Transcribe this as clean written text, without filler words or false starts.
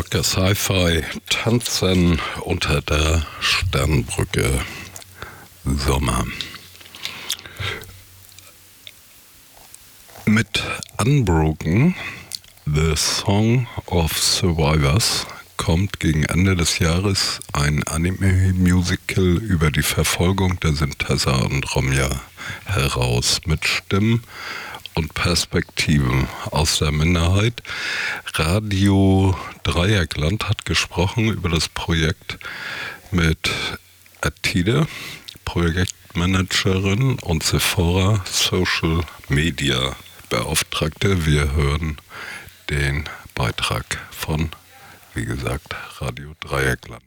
Podcast Sci-Fi Tanzen unter der Sternbrücke Sommer. Mit Unbroken, The Song of Survivors, kommt gegen Ende des Jahres ein Anime-Musical über die Verfolgung der Synthesa und Romja heraus mit Stimmen und Perspektiven aus der Minderheit. Radio Dreieckland hat gesprochen über das Projekt mit Atide, Projektmanagerin, und Sephora, Social Media Beauftragte. Wir hören den Beitrag von, wie gesagt, Radio Dreieckland.